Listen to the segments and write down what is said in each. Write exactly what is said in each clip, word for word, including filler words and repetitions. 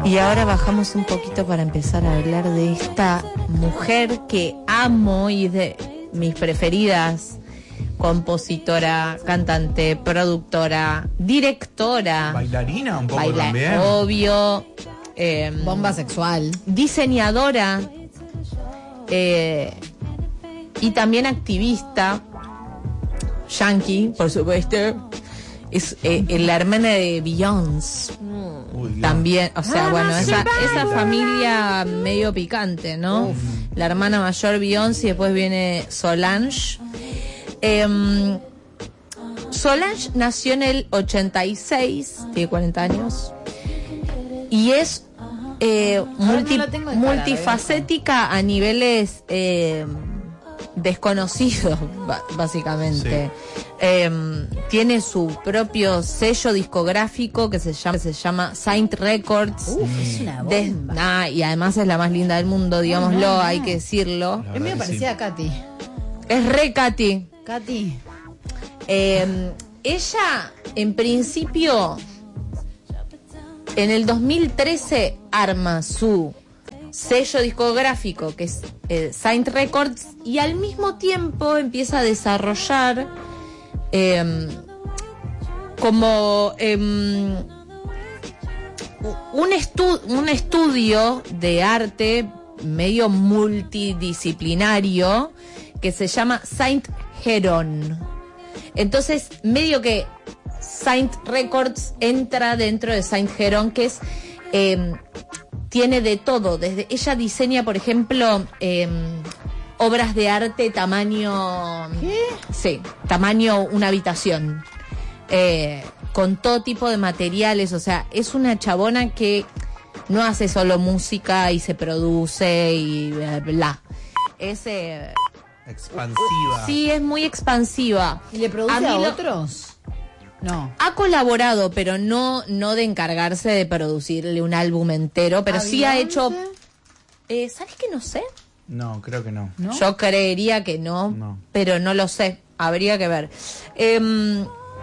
Y ahora bajamos un poquito para empezar a hablar de esta mujer que amo y es de mis preferidas. Compositora, cantante, productora, directora. Bailarina un poco baila, también. Obvio. Eh, Bomba sexual. Diseñadora. Eh, y también activista. Yankee, por supuesto. Es eh, la hermana de Beyoncé. Uy, También, o sea, Ah, bueno, sí, esa, baila. esa familia medio picante, ¿no? Uf. La hermana mayor Beyoncé y después viene Solange. Eh, Solange nació en el ochenta y seis, tiene cuarenta años, y es eh, multi- no la tengo de cara, multifacética a niveles eh, desconocidos, ba- básicamente. Eh, tiene su propio sello discográfico que se llama, que se llama Saint Records. Uf, es una bomba. Des- nah, y además es la más linda del mundo, digámoslo, no, no. hay que decirlo. La Es medio verdad que parecida sí. a Katy. Es re Katy. Katy. Eh, ella, en principio, en el dos mil trece arma su sello discográfico, que es eh, Saint Records, y al mismo tiempo empieza a desarrollar eh, como eh, un, estu- un estudio de arte medio multidisciplinario que se llama Saint Heron. Entonces, medio que Saint Records entra dentro de Saint Heron, que es eh, tiene de todo. Desde ella diseña, por ejemplo, eh, obras de arte tamaño, ¿Qué? sí, tamaño una habitación, eh, con todo tipo de materiales. O sea, es una chabona que no hace solo música y se produce y bla, bla. Es eh, Expansiva. sí, es muy expansiva. ¿Y le produce A a, mí lo- otros? No. Ha colaborado, pero no, no de encargarse de producirle un álbum entero, pero ¿A sí ha Beyoncé? hecho. Eh, ¿Sabes qué? No sé. No, creo que no. ¿No? Yo creería que no, No. pero no lo sé. Habría que ver. Em,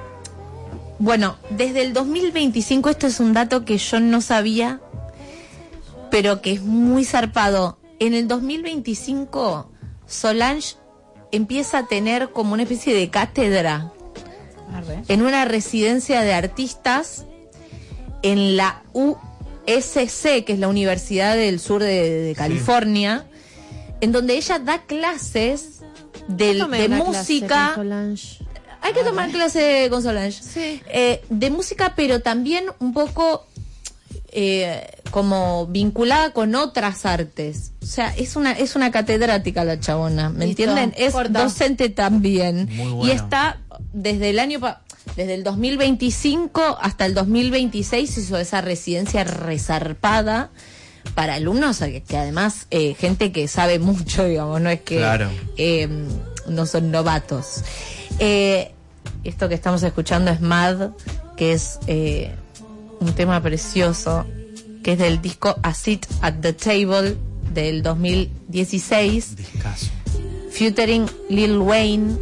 bueno, desde el dos mil veinticinco, esto es un dato que yo no sabía, pero que es muy zarpado. En el dos mil veinticinco, Solange empieza a tener como una especie de cátedra Arre. en una residencia de artistas en la U S C, que es la Universidad del Sur de, de California, en donde ella da clases de, Tomé de una clase música. con Solange. Hay que tomar clase con Solange. Sí. Eh, de música, pero también un poco eh, como vinculada con otras artes. O sea, es una es una catedrática la chabona, ¿me Listo, entienden? Es corta. docente también. Muy bueno. Y está desde el año pa- desde el dos mil veinticinco hasta el dos mil veintiséis hizo esa residencia resarpada para alumnos que, que además eh, gente que sabe mucho, digamos, no es que Claro. eh, no son novatos. Eh, esto que estamos escuchando es Mad, que es eh, un tema precioso, que es del disco A Seat at the Table del dos mil dieciséis, Discaso. featuring Lil Wayne.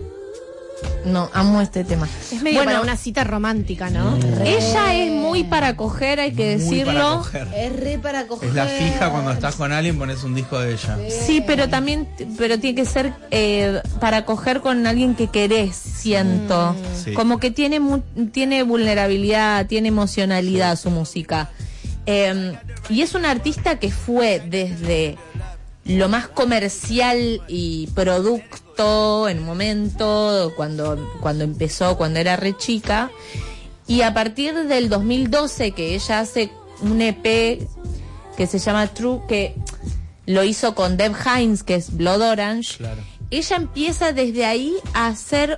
No, amo este tema. Es medio Bueno, para una cita romántica, ¿no? ella es muy para coger, hay que Muy para decirlo. coger. Es re para coger. Es la fija cuando estás con alguien, pones un disco de ella. Sí, pero también, pero tiene que ser eh, para coger con alguien que querés, siento. Sí. Como que tiene mu- tiene vulnerabilidad, tiene emocionalidad su música. Eh, y es una artista que fue desde lo más comercial y producto en un momento, cuando, cuando empezó, cuando era re chica, y a partir del dos mil doce que ella hace un E P que se llama True, que lo hizo con Deb Hines, que es Blood Orange. Claro. Ella empieza desde ahí a hacer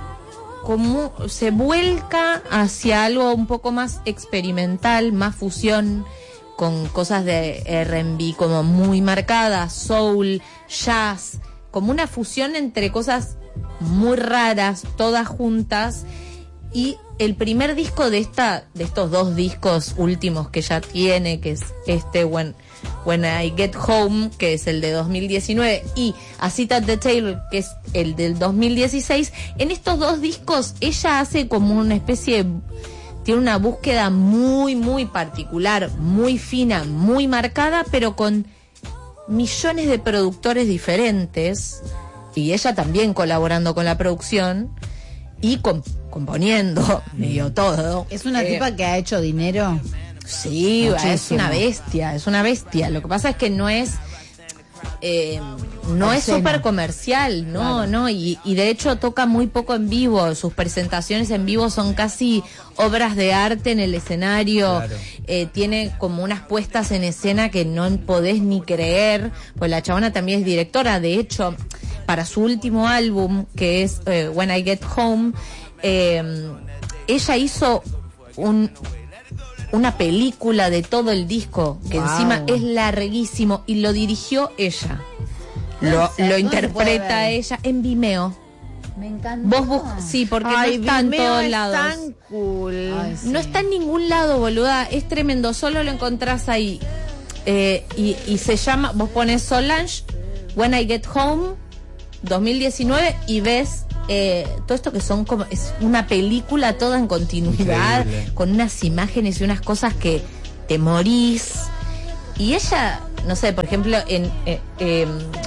como, se vuelca hacia algo un poco más experimental, más fusión, con cosas de R and B como muy marcadas, soul, jazz, como una fusión entre cosas muy raras, todas juntas. Y el primer disco de esta, de estos dos discos últimos que ella tiene, que es este When, When I Get Home, que es el de dos mil diecinueve, y A Seat at the Table, que es el del dos mil dieciséis, en estos dos discos ella hace como una especie de, tiene una búsqueda muy, muy particular, muy fina, muy marcada, pero con millones de productores diferentes, y ella también colaborando con la producción y comp- componiendo medio todo. ¿Es una Eh, tipa que ha hecho dinero? Sí, Muchísimo. es una bestia, es una bestia. Lo que pasa es que no es eh, no es Obscena. súper comercial, no, Claro. no, y, y de hecho toca muy poco en vivo. Sus presentaciones en vivo son casi obras de arte en el escenario. Claro. Eh, tiene como unas puestas en escena que no podés ni creer, pues la chabona también es directora. De hecho, para su último álbum, que es eh, When I Get Home, eh, ella hizo un una película de todo el disco, que Wow. encima es larguísimo, y lo dirigió ella. Lo, ¿Dónde se- lo dónde se puede interpreta ver? ella en Vimeo. Me encanta. Vos buscas, sí, porque Ay, no está en Vimeo todos es lados. tan cool. Ay, sí. No está en ningún lado, boluda. Es tremendo, solo lo encontrás ahí. Eh, y, y se llama, vos pones Solange, When I Get Home, dos mil diecinueve, y ves eh, todo esto que son como, es una película toda en continuidad, Increíble. con unas imágenes y unas cosas que te morís. Y ella, no sé, por ejemplo, en... eh, eh,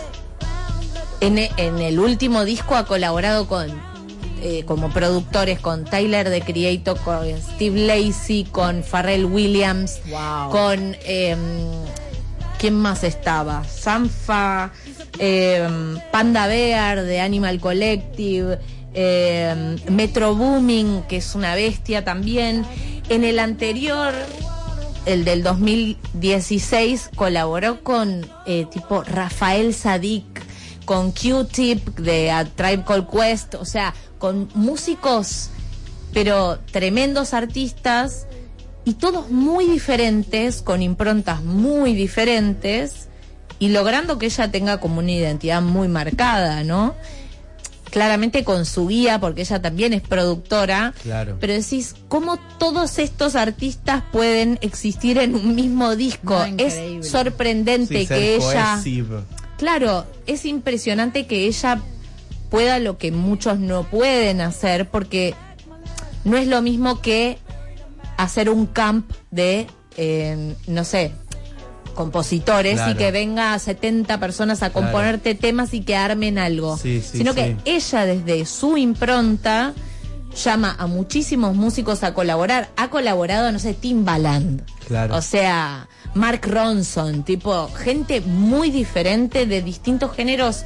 En, en el último disco ha colaborado con eh, como productores con Tyler, the Creator, con Steve Lacy, con Pharrell Williams, Wow. con eh, ¿quién más estaba? Sanfa, eh, Panda Bear de Animal Collective, eh, Metro Booming, que es una bestia también. En el anterior, el del dos mil dieciséis, colaboró con eh, tipo Rafael Sadik, con Q-Tip de A Tribe Called Quest, o sea, con músicos, pero tremendos artistas, y todos muy diferentes, con improntas muy diferentes, y logrando que ella tenga como una identidad muy marcada, ¿no? Claramente con su guía, porque ella también es productora, Claro. pero decís, ¿cómo todos estos artistas pueden existir en un mismo disco? No, Es increíble. sorprendente Sí, que ser ella... cohesivo. Claro, es impresionante que ella pueda lo que muchos no pueden hacer, porque no es lo mismo que hacer un camp de, eh, no sé, compositores, Claro. y que venga setenta personas a Claro. componerte temas y que armen algo, Sí, sí, sino sí. que ella desde su impronta llama a muchísimos músicos a colaborar. Ha colaborado, no sé, Timbaland, Claro. o sea, Mark Ronson, tipo, gente muy diferente de distintos géneros,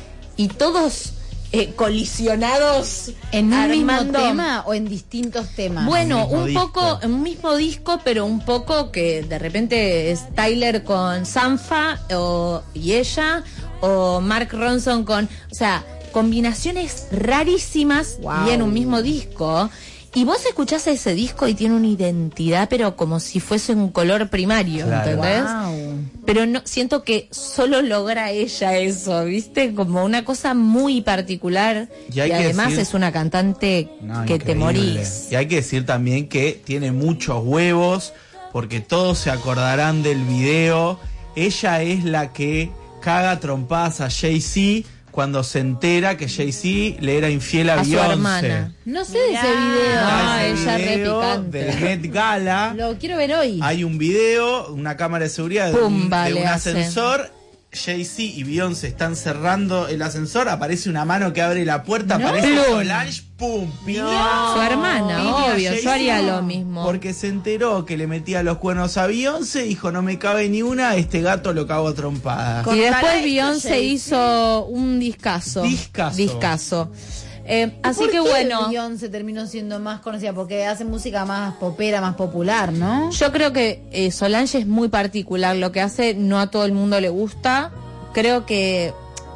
y todos eh, colisionados ¿En un mismo armando- tema o en distintos temas? Bueno, mismo un disco. poco, un mismo disco, pero un poco que de repente es Tyler con Sanfa o, y ella, o Mark Ronson con, o sea, combinaciones rarísimas Wow. y en un mismo disco. Y vos escuchás ese disco y tiene una identidad, pero como si fuese un color primario, Claro. ¿entendés? Wow. Pero no, siento que solo logra ella eso, ¿viste? Como una cosa muy particular. Y Y, hay que además decir- es una cantante No, que te increíble. morís. Y hay que decir también que tiene muchos huevos, porque todos se acordarán del video. Ella es la que caga trompadas a Jay-Z cuando se entera que Jay-Z le era infiel a, A su Beyoncé. hermana. No sé de ese video. Ah, Está ese ella re video picante. del Met Gala. Lo quiero ver hoy. Hay un video, una cámara de seguridad de un, Pumba, de le un hace. ascensor. Jay-Z y Beyoncé están cerrando el ascensor. Aparece una mano que abre la puerta. No. Aparece Plum. Solange. ¡Pum! Piña. Su hermana, Piña, obvio, yo Jay-Z. haría lo mismo. Porque se enteró que le metía los cuernos a Beyoncé. Dijo, no me cabe ni una, este gato lo cago a trompada. Y después Cortará esto, Beyoncé Jay-Z. hizo un discazo. Discazo. Discazo. Eh, así ¿Por que qué bueno, Beyoncé terminó siendo más conocida? Porque hace música más popera, más popular, ¿no? yo creo que eh, Solange es muy particular. Lo que hace no a todo el mundo le gusta. Creo que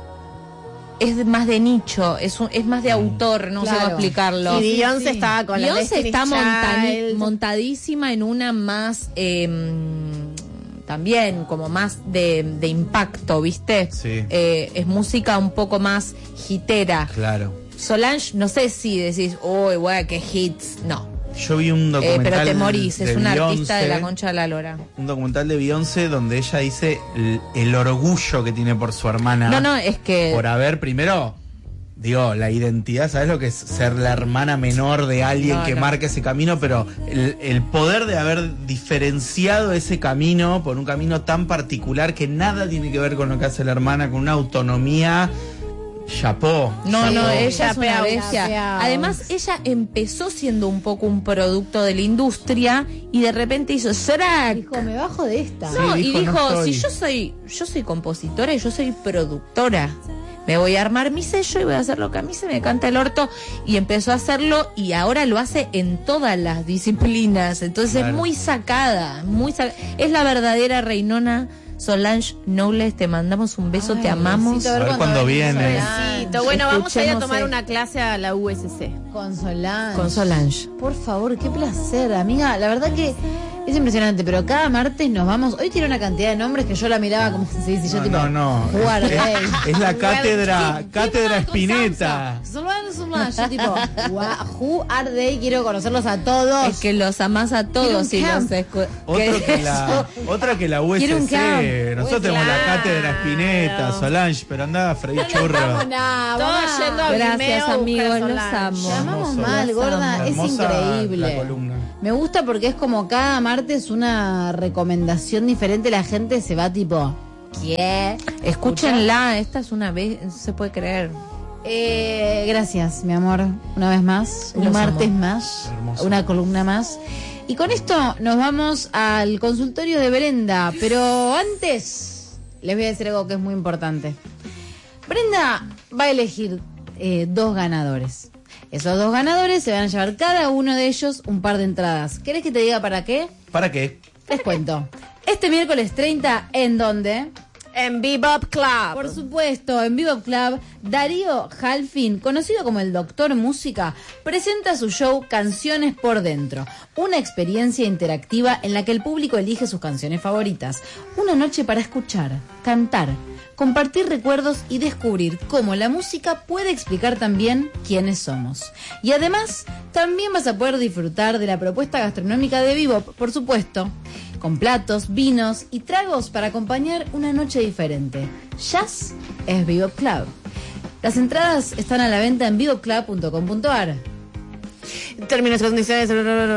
es más de nicho, es, un- es más de autor, no sé Claro. cómo explicarlo. Y Beyoncé sí. estaba con la Beyoncé Destiny's está montani- Child. montadísima en una más, eh, también como más de, de impacto, ¿viste? Sí. Eh, es música un poco más hitera. Claro. Solange, no sé si decís, uy, güey, qué hits. No. Yo vi un Eh, documental pero te morís, de es una artista de la Beyoncé, concha de la lora. un documental de Beyoncé donde ella dice el, el orgullo que tiene por su hermana. No, no, es que. Por haber, primero, digo, la identidad, ¿sabes lo que es ser la hermana menor de alguien No, que no. marca ese camino? Pero el, el poder de haber diferenciado ese camino por un camino tan particular que nada tiene que ver con lo que hace la hermana, con una autonomía, chapó. No, Sí, no, ella es chapeau, una bestia. chapeau. Además, ella empezó siendo un poco un producto de la industria y de repente hizo Shrek. Dijo, me bajo de esta. No, Sí, y dijo, dijo, no estoy. si yo soy, yo soy compositora y yo soy productora, me voy a armar mi sello y voy a hacer lo que a mí se me canta el orto. Y empezó a hacerlo y ahora lo hace en todas las disciplinas. Entonces Claro. es muy sacada, muy saca- es la verdadera reinona. Solange Knowles, te mandamos un beso, Ay, te amamos. necesito ver A ver cuándo cuándo venimos viene. Solange. Besito. Bueno, vamos a ir a Escuchemos, tomar eh. una clase a la U S C. Con Solange. Con Solange. Por favor, qué placer, amiga. La verdad que es impresionante, pero cada martes nos vamos. Hoy tiene una cantidad de nombres que yo la miraba como si, si yo No, tipo. no, no. Jugar, Es, ey. es la cátedra, ¿Qué- cátedra qué pasa con Spinetta. Samsa? Solange, Solange. Yo tipo, "Gua- who are they? Quiero conocerlos a todos. Es que los amás a Quiero un todos y los camp. escu- Otro ¿Qué que es la, eso? otra que la Quiero un U S C. camp. Nosotros Uy, tenemos la claro. cátedra Spinetta, Solange, pero andaba a freír churros. Vamos, nah, Todos vamos. yendo a Gracias, Vimeo a buscar amigos, a los Solange. amo. Llamamos Hermoso. mal, Los gorda. amo. Es Hermosa increíble. la columna. Me gusta porque es como cada martes una recomendación diferente. La gente se va tipo, ¿qué? Escúchenla, esta es una vez, no se puede creer. Eh, gracias, mi amor, una vez más, un Los martes amo. más, Hermoso. una columna más. Y con esto nos vamos al consultorio de Brenda, pero antes les voy a decir algo que es muy importante. Brenda va a elegir eh, dos ganadores. Esos dos ganadores se van a llevar cada uno de ellos un par de entradas. ¿Querés que te diga para qué? ¿Para qué? Les cuento. Este miércoles treinta, ¿en dónde? En Bebop Club. Por supuesto, en Vivo Club, Darío Halfin, conocido como el Doctor Música, presenta su show Canciones por Dentro, una experiencia interactiva en la que el público elige sus canciones favoritas. Una noche para escuchar, cantar, compartir recuerdos y descubrir cómo la música puede explicar también quiénes somos. Y además, también vas a poder disfrutar de la propuesta gastronómica de Bebop, por supuesto, con platos, vinos y tragos para acompañar una noche diferente. Jazz es Bebop Club. Las entradas están a la venta en bebop club punto com punto a r. Términos y condiciones.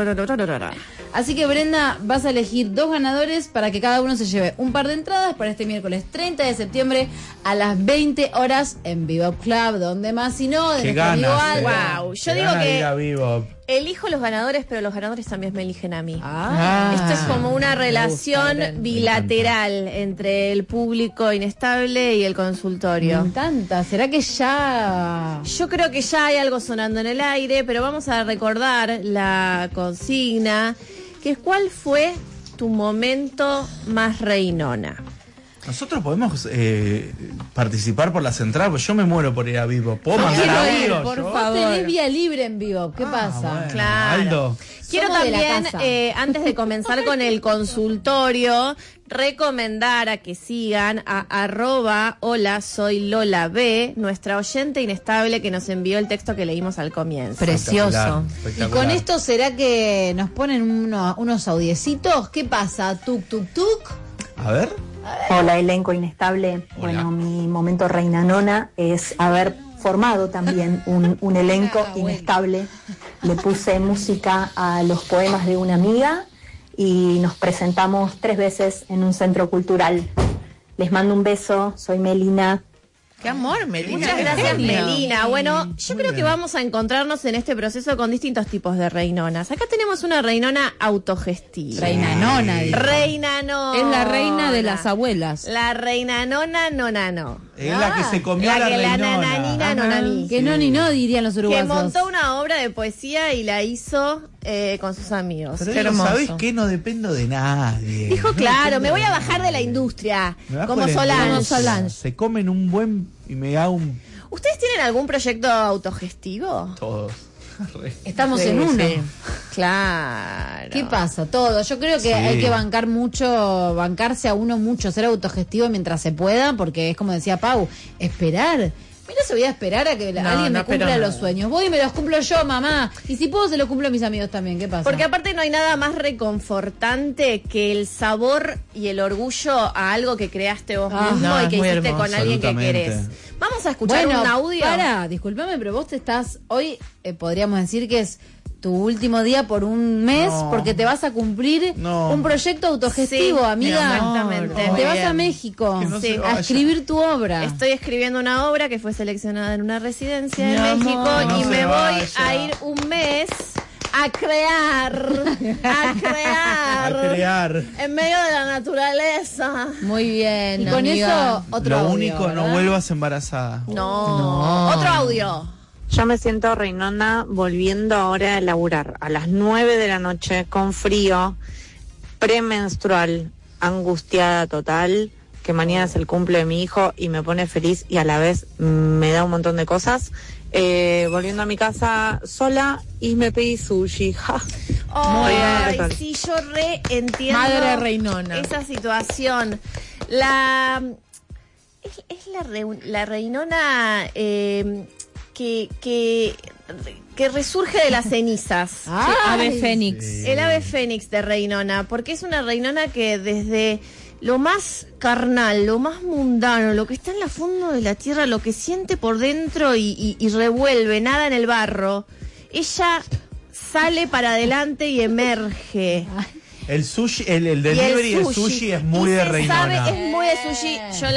Así que Brenda, vas a elegir dos ganadores para que cada uno se lleve un par de entradas para este miércoles treinta de septiembre a las veinte horas en Bebop Club, donde más si no, de Qué nuestro amigo ganas. Aldo. eh. Wow, yo Qué digo ganas de que- ir a Bebop. Elijo los ganadores, pero los ganadores también me eligen a mí. Ah, Esto es como una me gusta, relación Brenda. bilateral entre el público inestable y el Me consultorio. encanta. ¿Será que ya...? Yo creo que ya hay algo sonando en el aire, pero vamos a recordar la consigna, que es ¿cuál fue tu momento más reinona? Nosotros podemos eh, participar por las entradas, pues yo me muero por ir a Bebop. ¿Puedo No mandar quiero audio ir, por yo? favor. Tenés vía libre en Bebop. ¿Qué Ah, pasa? bueno. Claro. Aldo. Quiero Somos de la también, casa. eh, antes de comenzar con el consultorio, recomendar a que sigan a arroba hola soy Lola B, nuestra oyente inestable que nos envió el texto que leímos al comienzo. Precioso. Espectacular, Y espectacular. con esto, ¿será que nos ponen uno- unos audiecitos? ¿Qué pasa? ¿Tuk, tuk, tuk? A ver. Hola, elenco inestable. Hola. Bueno, mi momento reina nona es haber formado también un, un elenco Ah, bueno. inestable. Le puse música a los poemas de una amiga y nos presentamos tres veces en un centro cultural. Les mando un beso, soy Melina. Qué amor, Melina. Muchas qué gracias, genio. Melina. Bueno, yo creo que vamos a encontrarnos en este proceso con distintos tipos de reinonas. Acá tenemos una reinona autogestiva. Reina nona. dijo. Reina nona. Es la reina de las abuelas. La reina nona, nona, no. Es la que se comió La a la que la reinona. nananina, Ajá. nonaní. Que no ni no dirían los Que uruguayos. montó una obra de poesía y la hizo eh, con sus amigos. Pero Qué digo, hermoso. ¿sabés qué? No dependo de nadie. Dijo, No claro, dependo me voy a de bajar de la nadie. industria, Me bajo como de la Solange. industria. Solange. Se comen un buen y me hago un... ¿Ustedes tienen algún proyecto autogestivo? Todos. Estamos Sí, en uno. sí. Claro. ¿Qué pasa? Todo. Yo creo que Sí. hay que bancar mucho, bancarse a uno mucho, ser autogestivo mientras se pueda, porque es como decía Pau, esperar. Mira, se voy a esperar a que la- No, alguien no me cumpla espero los nada. sueños. Voy y me los cumplo yo, mamá. Y si puedo, se los cumplo a mis amigos también. ¿Qué pasa? Porque aparte no hay nada más reconfortante que el sabor y el orgullo a algo que creaste vos Ah, mismo no, y es que muy hiciste hermoso. con alguien que Absolutamente. querés. Vamos a escuchar Bueno, un audio. para, discúlpame, pero vos te estás, hoy eh, podríamos decir que es tu último día por un mes, No. porque te vas a cumplir No. un proyecto autogestivo, Sí, amiga. exactamente. Te vas Bien. a México Que no se a vaya. escribir tu obra. Estoy escribiendo una obra que fue seleccionada en una residencia Mi de amor. México No y se me voy vaya. a ir un mes a crear, a crear, A crear. en medio de la naturaleza. Muy bien, Y con amiga. eso, otro Lo audio, único, no ¿verdad? vuelvas embarazada. No. No. Otro audio. Yo me siento reinona volviendo ahora a laburar a las nueve de la noche con frío, premenstrual, angustiada total, que mañana es el cumple de mi hijo y me pone feliz y a la vez me da un montón de cosas. Eh, volviendo a mi casa sola y me pedí sushi. Ja. Ay, bien. sí, yo re entiendo Madre reinona. esa situación. La es, es la, reu- la reinona eh, que, que que resurge de las cenizas. Ay, Ave Fénix. El ave fénix de Reinona, porque es una Reinona que desde lo más carnal, lo más mundano, lo que está en la fondo de la tierra, lo que siente por dentro y, y- y revuelve, nada en el barro, ella sale para adelante y emerge. El sushi, el, el Y el delivery del sushi es muy Y de se reinona. sabe, es muy de sushi. Yo